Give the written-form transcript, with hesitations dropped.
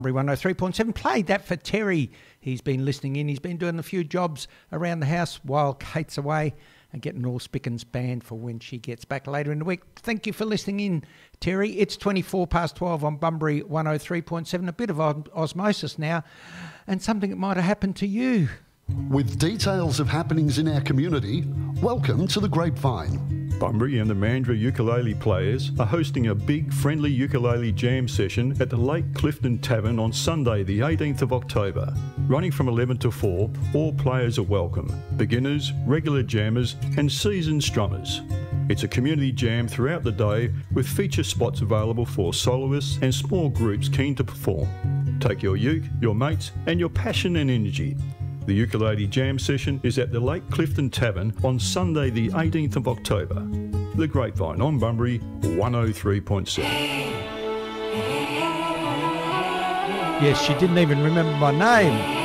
103.7. Played that for Terry. He's been listening in. He's been doing a few jobs around the house while Kate's away and getting all spick and span for when she gets back later in the week. Thank you for listening in, Terry. It's 12 on Bunbury 103.7. A bit of osmosis now and something that might have happened to you. With details of happenings in our community, welcome to The Grapevine. Bunbury and the Mandurah ukulele players are hosting a big friendly ukulele jam session at the Lake Clifton Tavern on Sunday the 18th of October. Running from 11 to 4, all players are welcome. Beginners, regular jammers and seasoned strummers. It's a community jam throughout the day with feature spots available for soloists and small groups keen to perform. Take your uke, your mates and your passion and energy. The ukulele jam session is at the Lake Clifton Tavern on Sunday the 18th of October. The Grapevine on Bunbury 103.7. Yes, she didn't even remember my name.